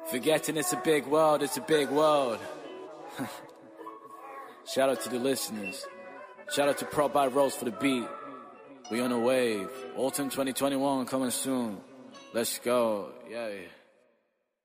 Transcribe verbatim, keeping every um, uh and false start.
Forgetting it's a big world, it's a big world. Shout out to the listeners. Shout out to Prop by Rose for the beat. We on a wave. Autumn twenty twenty-one coming soon. Let's go. Yeah.